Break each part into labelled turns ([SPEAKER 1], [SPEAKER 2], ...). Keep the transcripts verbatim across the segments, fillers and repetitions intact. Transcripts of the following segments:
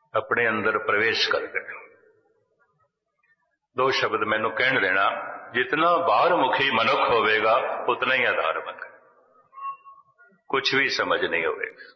[SPEAKER 1] अपने अंदर प्रवेश कर गए। दो शब्द मैनू कहन देना, जितना बाहर मुखी मनुख होवेगा उतना ही अधार्मिक, कुछ भी समझ नहीं होवेगा।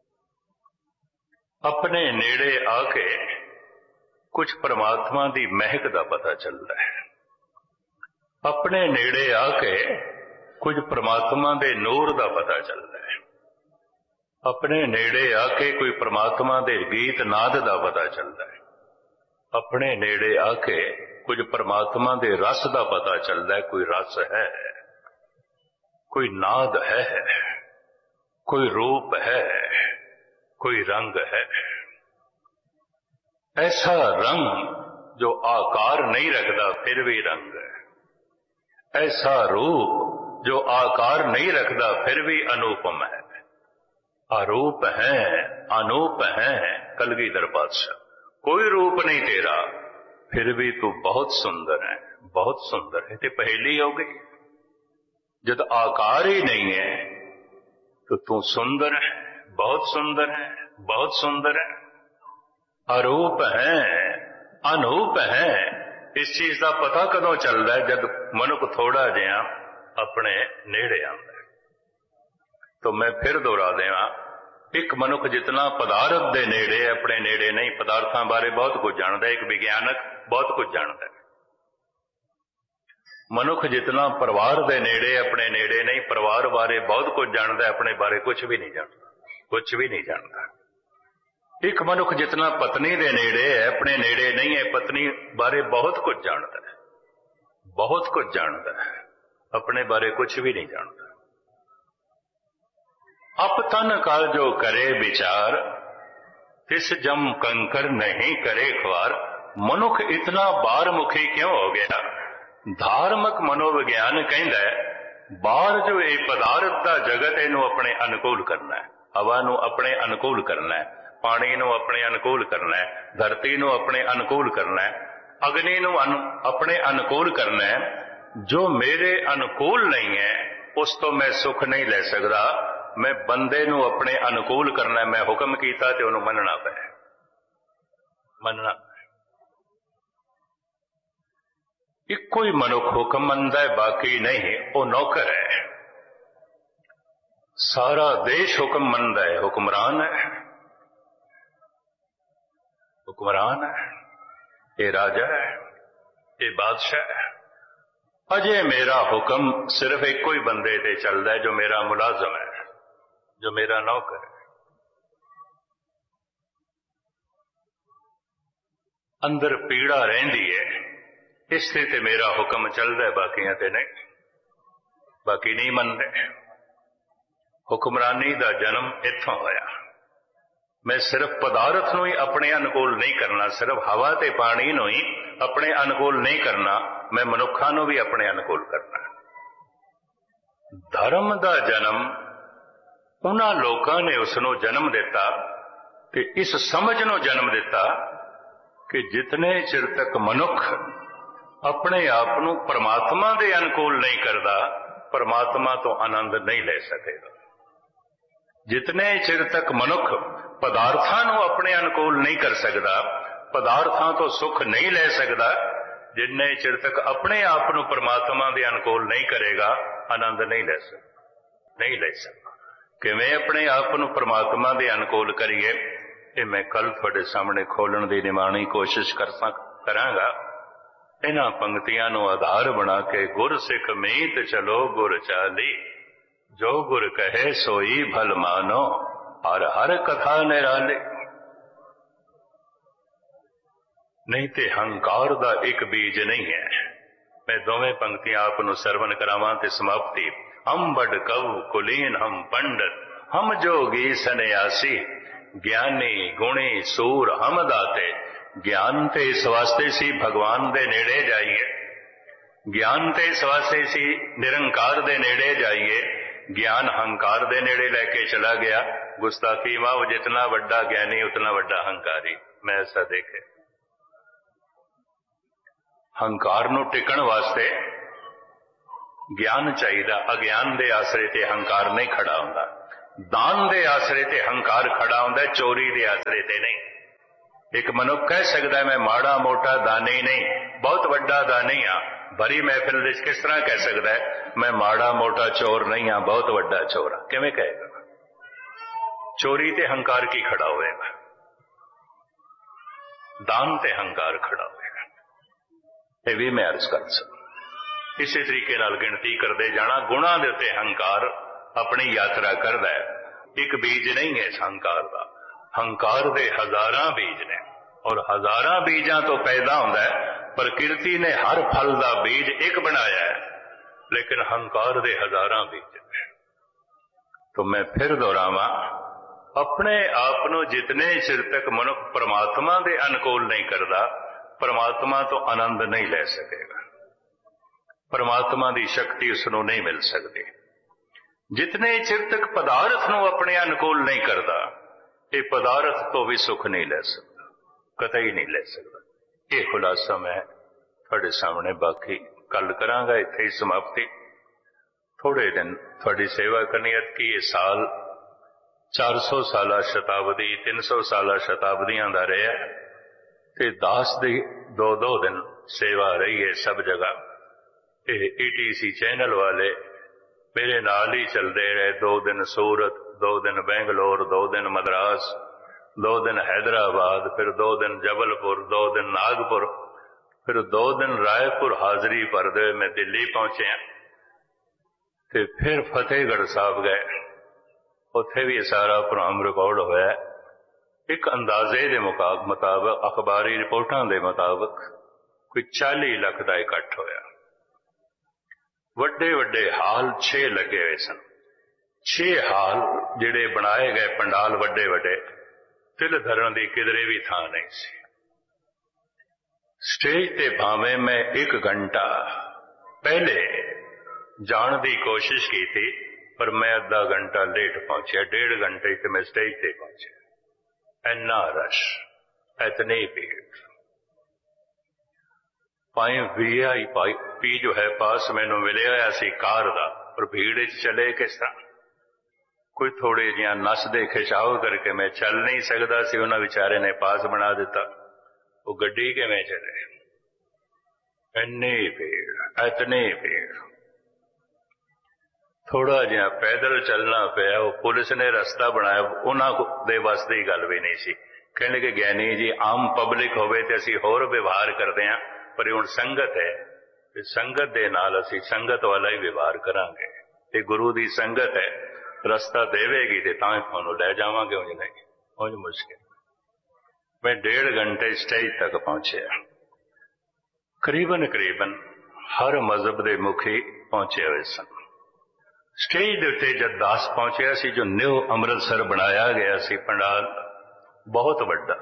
[SPEAKER 1] अपने नेड़े आके कुछ परमात्मा की महक का पता चलता है, अपने नेड़े आके कुछ परमात्मा के नूर का पता चलता है, अपने नेड़े आके कोई परमात्मा के गीत नाद का पता चलता है, अपने नेड़े आके कुछ परमात्मा के रस का पता चलता है। कोई रस है, कोई नाद है, कोई रूप है, कोई रंग है। ऐसा रंग जो आकार नहीं रखता फिर भी रंग है, ऐसा रूप जो आकार नहीं रखता फिर भी अनुपम है। अरूप है, अनूप है कलगीधर पातशाह। कोई रूप नहीं तेरा फिर भी तू बहुत सुंदर है, बहुत सुंदर है। ते पहेली हो गई, जब आकार ही नहीं है तो तू सुंदर है, बहुत सुंदर है, बहुत सुंदर है। अरूप है, अनूप है। इस चीज का पता कदों चलता है जब मनुख थोड़ा जिहा अपने नेड़े आंदा है। तो मैं फिर दोहरा देवा, एक मनुख जितना पदार्थ दे नेड़े अपने नेड़े नहीं, पदार्थों बारे बहुत कुछ जानता है, एक विज्ञानक बहुत कुछ जानता है। मनुख जितना परिवार दे नेड़े अपने नेड़े नहीं, परिवार बारे बहुत कुछ जानता है, अपने बारे कुछ भी नहीं जानता, कुछ भी नहीं जानता। एक मनुख जितना पत्नी दे नेड़े है अपने नेड़े नहीं है, पत्नी बारे बहुत कुछ जानता है, बहुत कुछ जानता है, अपने बारे कुछ भी नहीं जानता। अप तन काल जो करे विचार, तिस जम कंकर नहीं करे ख्वार। मनुख इतना बाहरमुखी क्यों हो गया? धार्मिक मनोविज्ञान कहता है बाहर जो ये पदार्थ का जगत इनू अपने अनुकूल करना है, हवा नू अपने अनुकूल करना है, पानी नू अपने अनुकूल करना है, धरती नू अपने अनुकूल करना है, अग्नि नू अनु, अपने अनुकूल करना है। जो मेरे अनुकूल नहीं है उस तो मैं सुख नहीं ले सकता। मैं बंदे नू अपने अनुकूल करना है, मैं हुक्म कीता ते उन्होंने मनना पे, मनना इको ही मनुख हुक्म मनदा है, बाकी नहीं वो नौकर है। सारा देश हुक्म मनदा है, हुक्मरान है, हुक्मरान है, ये राजा है, ये बादशाह है। अजे मेरा हुक्म सिर्फ एक ही बंदे ते चलता है जो मेरा मुलाजम है, जो मेरा नौकर है। अंदर पीड़ा रहिंदी है, इसलिए ते मेरा हुक्म चलता है, बाकियां ते नहीं, बाकी नहीं मनते। हुक्मरानी का जन्म इत्थों होया। मैं सिर्फ पदार्थ नू ही अपने अनुकूल नहीं करना, सिर्फ हवा ते पानी नू ही अपने अनुकूल नहीं करना, मैं मनुखा नू भी अपने अनुकूल करना। धर्म का जन्म उन्हां लोकां ने उसनू जन्म दिता ते इस समझ नू जन्म दिता कि जितने चिर तक मनुख अपने आप नू परमात्मा दे अनुकूल नहीं करता, परमात्मा तो आनंद नहीं ले सकेगा। जितने चिर तक मनुख पदार्थां नू अपने अनुकूल नहीं कर सकता, पदार्थां तो सुख नहीं ले सकता, जिन्ने चिर तक अपने आप नू परमात्मा दे अनुकूल नहीं करेगा आनंद नहीं ले सकता, नहीं ले सकता। किवें अपने आप नू परमात्मा दे अनुकूल करिए, ये मैं कल तुहाडे सामने खोलण दी निमाणी कोशिश कर सक करांगा। इन्हां पंक्तियां नू आधार बना के गुर सिख मीत चलो गुर चाली, जो गुर कहे सोई भल मानो, हर हर कथा निराली। नहीं ते हंकार दा एक बीज नहीं है। मैं दोवें पंक्तियां आप नू सरवण करावां ते समाप्ति। हम बड़ कव कुलीन हम पंडित, हम जोगी सन्यासी, ज्ञानी गुणी सूर हम दाते। ज्ञान ते इस वास्ते सी भगवान दे नेड़े जाइए, ज्ञान ते इस वास्ते सी निरंकार दे नेड़े जाइए। ज्ञान हंकार दे नेड़े लेके चला गया, गुस्ताखी मां जितना बड़ा ज्ञानी उतना बड़ा हंकारी। मैं ऐसा देखे हंकार नू टिकण वास्ते ज्ञान चाहिए, अज्ञान दे आसरे ते हंकार नहीं खड़ा हुंदा, दान दे आसरे ते हंकार खड़ा हुंदा, चोरी दे आसरे ते नहीं। एक मनुख कह सकता है मैं माड़ा मोटा दानी नहीं, बहुत वड्डा दानी हाँ। भरी महफिल विच किस तरह कह सकता है मैं माड़ा मोटा चोर नहीं हाँ, बहुत वड्डा चोर हाँ? किवें कहेगा? चोरी ते हंकार की खड़ा होएगा, दान ते हंकार खड़ा होएगा। ये भी मैं अर्ज कर सकता। इसी तरीके नाल गिनती करते जाना, गुणा दे उत्ते हंकार अपनी यात्रा करदा है। एक बीज नहीं है इस हंकार का, हंकार दे हजारां बीज ने, और हजारां बीजां तो पैदा होंदा है। प्रकृति ने हर फल का बीज एक बनाया है, लेकिन हंकार दे हजारां बीज ने। तो मैं फिर दोहरावां, अपने आप नूं जितने चिर तक मनुख परमात्मा दे अनुकूल नहीं करता, परमात्मा तो आनंद नहीं ले सकेगा, परमात्मा की शक्ति उसनूं नहीं मिल सकती। जितने चिर तक पदार्थ नूं अपने अनुकूल नहीं करता, ये पदार्थ तो भी सुख नहीं ले सकता, कतई नहीं ले सकता। ये खुलासा मैं थोड़े सामने बाकी कल करांगा, इत्थे ही समाप्ति। थोड़े दिन थोड़ी सेवा करनी है कि ये साल चार सौ साला शताब्दी तीन सौ साला शताब्दियां दा रहा है, ते दास दी दो दो दिन सेवा रही है सब जगह। ये ई टी सी चैनल वाले मेरे नाल ही चलते रहे, दो दिन सूरत, दो दिन बेंगलोर, दो दिन मद्रास, दो दिन हैदराबाद, फिर दो दिन जबलपुर, दो दिन नागपुर, फिर दो दिन रायपुर हाजरी भर दे मैं दिल्ली पहुंचे हैं, ते फिर फतेहगढ़ साहब गए, उत्थे भी सारा प्रोग्राम रिकॉर्ड होया। एक अंदाजे के मुताबिक अखबारी रिपोर्टां के मुताबिक कोई चाली लाख का इकट्ठ होया। वड्डे वड्डे हाल छे लगे हुए सन, छे हाल जिहड़े बनाए गए पंडाल वड्डे वड्डे, तिल धरन की किधरे भी थां नहीं सी। स्टेज ते भावें मैं एक घंटा पहले जाने की कोशिश की थी, पर मैं अद्धा घंटा लेट पहुंचा, डेढ़ घंटे से मैं स्टेज ते पहुंचा। इन्ना रश, इतनी भीड़, पाए वी आई पी जो है पास मैनू मिले हुआ सी कार का, और भीड़ चले किस तरह? कोई थोड़े जिहा नसदे खिचाव करके मैं चल नहीं सकता सी, उन्होंने बेचारे ने पास बना दिता, वो गड्डी किवें चले? इन्नी भीड़, इतनी भीड़। थोड़ा जिहा पैदल चलना पिया, वो पुलिस ने रास्ता बनाया, उन्होंने बस की गल भी नहीं सी। कहने के ज्ञानी जी आम पब्लिक होवे ते असीं होर व्यवहार करते हैं, पर हुण संगत है, संगत दे नाल असीं संगत वाला ही व्यवहार करांगे। ये गुरु दी संगत है, रास्ता देवेगी ते तां तुहानूं लै जावांगे, उंज नहीं, उंज मुश्किल। मैं डेढ़ घंटे स्टेज तक पहुंचा। करीबन करीबन हर मजहब के मुखी पहुंचे हुए सन। स्टेज के उत्ते जब दास पहुंचा सी, जो न्यू अमृतसर बनाया गया सी पंडाल, बहुत वड्डा,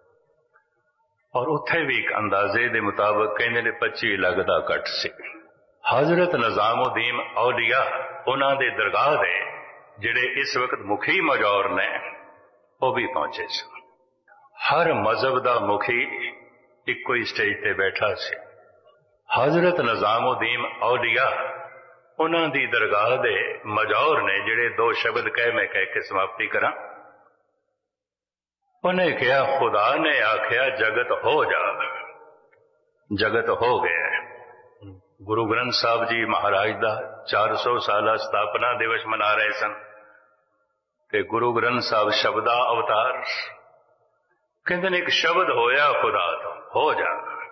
[SPEAKER 1] और उत्थे भी एक अंदाजे के मुताबिक कहने ने पच्ची लख का कट सी। हजरत निजामुद्दीन औलिया उन्हां दे दरगाह दे जिहड़े इस वक्त मुखी मौजूद ने, वो भी पहुंचे सन। हर मजहब का मुखी इको ही स्टेज ते बैठा सी। हजरत निजामुद्दीन औलिया उन्हां दी दरगाह दे मौजूद ने, जिहड़े दो शब्द कह मैं कह के समाप्ति करा। उन्हें कहा, खुदा ने आख्या जगत हो जा, जगत हो गया। गुरु ग्रंथ साहब जी महाराज का चार सौ साल स्थापना दिवस मना रहे सन, ते गुरु ग्रंथ साहब शब्दा अवतार कहते ने, एक शब्द होया खुदा तो हो जा,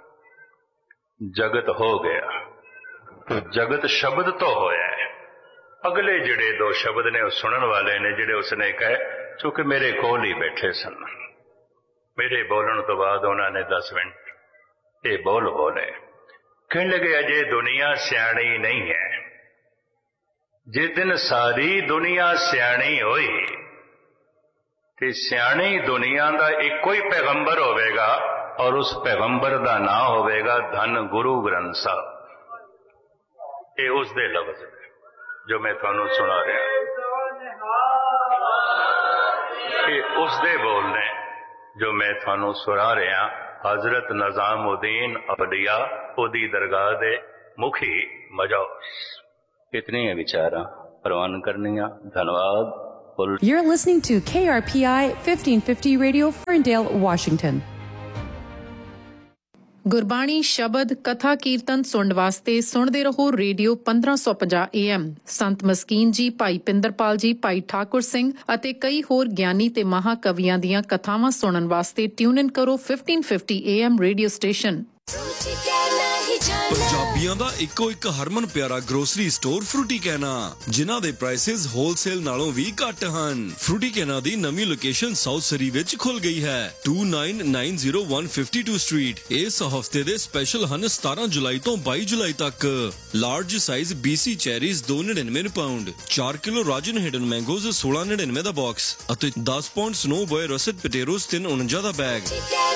[SPEAKER 1] जगत हो गया। तो जगत शब्द तो होया है, अगले जिहड़े दो शब्द ने सुनने वाले ने जिहड़े उसने कहे, चूंकि मेरे कोल ही बैठे सन, मेरे बोलन तो बाद उन्होंने दस मिनट ये बोल बोले। कहने लगे अजे दुनिया सियाणी नहीं है, जिस दिन सारी दुनिया सियाणी होई ते सियाणी दुनिया का एको ही पैगंबर होवेगा, और उस पैगंबर का नाम होवेगा धन गुरु ग्रंथ साहब। ये उस दे लफ्ज है जो मैं थानू सुना रहा, ये उस दे बोल ने जो मैं थानू सुना रहा। हजरत निजामुद्दीन औलिया ओदी दरगाह दे मुखी मौजूद। इतनी है विचारा प्रवान करनिया। धन्यवाद।
[SPEAKER 2] You're listening to K R P I fifteen fifty Radio, Ferndale, Washington. Gurbani ਸ਼ਬਦ ਕਥਾ ਕੀਰਤਨ ਸੁਣਨ ਵਾਸਤੇ ਸੁਣਦੇ ਰਹੋ ਰੇਡੀਓ ਪੰਦਰਾਂ ਸੌ ਪੰਜਾਹ ਏ ਐਮ। ਸੰਤ ਮਸਕੀਨ ਜੀ, ਭਾਈ ਪਿੰਦਰਪਾਲ ਜੀ, ਭਾਈ ਠਾਕੁਰ ਸਿੰਘ ਅਤੇ ਕਈ ਹੋਰ ਗਿਆਨੀ ਤੇ ਮਹਾਕਵੀਆਂ ਦੀਆਂ ਕਥਾਵਾਂ ਸੁਣਨ ਵਾਸਤੇ ਟਿਊਨ ਇਨ ਕਰੋ fifteen fifty A M radio station.
[SPEAKER 3] ਪੰਜਾਬੀਆਂ ਦਾ ਇੱਕੋ ਇੱਕ ਹਰਮਨ ਪਿਆਰਾ ਗਰੋਸਰੀ ਸਟੋਰ ਫਰੂਟੀ ਕੈਨਾ, ਜਿਨ੍ਹਾਂ ਦੇ ਪ੍ਰਾਈਸਿਸ ਹੋਲਸੇਲ ਨਾਲੋਂ ਵੀ ਘੱਟ ਹਨ। ਫਰੂਟੀ ਕੈਨਾ ਦੀ ਨਵੀਂ ਲੋਕੇਸ਼ਨ ਸਾਊਥ ਸਰੀ ਵਿੱਚ ਖੁੱਲ ਗਈ ਹੈ, to nine nine zero one fifty two street. ਇਸ ਹਫਤੇ ਦੇ ਸਪੈਸ਼ਲ ਹਨ ਸਤਾਰਾਂ ਜੁਲਾਈ ਤੋਂ ਬਾਈ ਜੁਲਾਈ ਤੱਕ। ਲਾਰਜ ਸਾਈਜ਼ ਬੀਸੀ ਚੈਰੀਜ਼ ਦੋ ਨੜਿਨਵੇਂ ਪਾਉਂਡ, ਚਾਰ ਕਿਲੋ ਰਾਜਨ ਹਿਡਨ ਮੈਂਗੋਜ਼ ਸੋਲਾਂ ਨੜਿਨਵੇਂ ਦਾ ਬਾਕਸ ਅਤੇ ਦਸ ਪਾਉਂਡ ਸਨੋ ਬॉय ਰਸਟ ਪਟੇਟੋਜ਼ ਤਿੰਨ ਉਣੰਜਾ ਦਾ ਬੈਗ।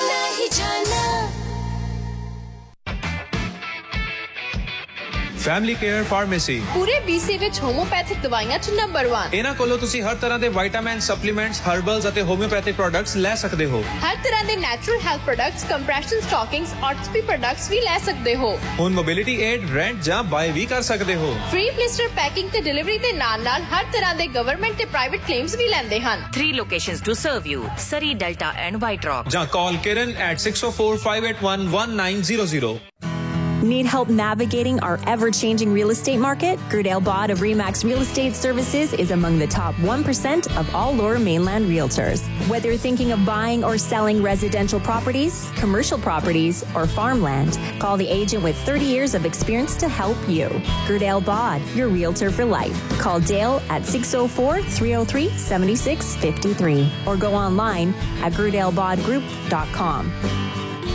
[SPEAKER 4] ਫੈਮਿਲੀ ਕੇਅਰ ਫਾਰਮੇਸੀ
[SPEAKER 5] ਪੂਰੇ ਬੀਸੀ ਵਿੱਚ ਹੋਮੋਪੈਥਿਕ ਦਵਾਈਆਂ ਚ ਨੰਬਰ ਇੱਕ।
[SPEAKER 4] ਇਹਨਾਂ ਕੋਲੋਂ ਤੁਸੀਂ ਹਰ ਤਰ੍ਹਾਂ ਦੇ ਵਿਟਾਮਿਨ, ਸਪਲੀਮੈਂਟਸ, ਹਰਬਲਸ ਅਤੇ ਹੋਮਿਓਪੈਥਿਕ ਪ੍ਰੋਡਕਟਸ ਲੈ ਸਕਦੇ ਹੋ।
[SPEAKER 5] ਹਰ ਤਰ੍ਹਾਂ ਦੇ natural health products, compression ਸਟਾਕਿੰਗਸ, ਆਰਥੋਪੀ products ਵੀ ਲੈ ਸਕਦੇ ਹੋ।
[SPEAKER 4] ਹੁਣ ਮੋਬਿਲਿਟੀ ਏਡ, ਰੈਂਟ ਜਾਂ ਬਾਏ ਵੀ ਕਰ ਸਕਦੇ ਹੋ।
[SPEAKER 5] ਫ੍ਰੀ ਬਲਿਸਟਰ ਪੈਕਿੰਗ ਤੇ ਡਿਲੀਵਰੀ ਦੇ ਨਾਲ ਨਾਲ ਹਰ ਤਰ੍ਹਾਂ ਦੇ ਗਵਰਨਮੈਂਟ ਤੇ ਪ੍ਰਾਈਵੇਟ ਕਲੇਮਸ ਵੀ ਲੈਂਦੇ ਹਨ।
[SPEAKER 6] Three locations to serve you: Surrey, Delta and White Rock.
[SPEAKER 4] ਜਾਂ ਕਾਲ Kiran at six oh four, five eight one, one nine zero zero.
[SPEAKER 7] Need help navigating our ever-changing real estate market? Gerdale Bod of Remax Real Estate Services is among the top one percent of all Lower Mainland realtors. Whether you're thinking of buying or selling residential properties, commercial properties, or farmland, call the agent with thirty years of experience to help you. Gerdale Bod, your realtor for life. Call Dale at six oh four, three oh three, seven six five three or go online at gerdale bod group dot com.